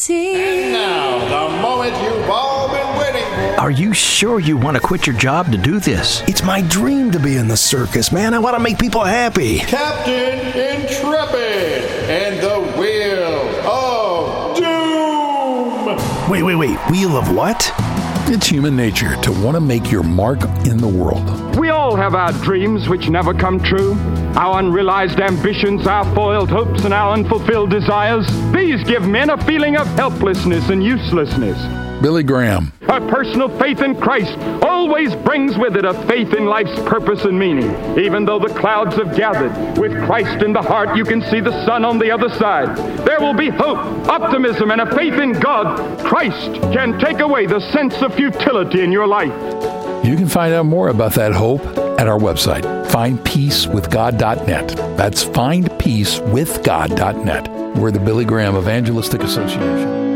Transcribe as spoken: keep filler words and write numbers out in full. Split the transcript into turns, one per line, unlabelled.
see.
And now, the moment you've all been waiting for.
Are you sure you want to quit your job to do this?
It's my dream to be in the circus, man. I want to make people happy.
Captain Intrepid and the Wheel of Doom.
Wait, wait, wait. Wheel of what?
It's human nature to want to make your mark in the world.
We all have our dreams which never come true, our unrealized ambitions, our foiled hopes, and our unfulfilled desires. These give men a feeling of helplessness and uselessness.
Billy Graham.
A personal faith in Christ always brings with it a faith in life's purpose and meaning. Even though the clouds have gathered, with Christ in the heart, you can see the sun on the other side. There will be hope, optimism, and a faith in God. Christ can take away the sense of futility in your life.
You can find out more about that hope at our website, find peace with god dot net. That's find peace with god dot net. We're the Billy Graham Evangelistic Association.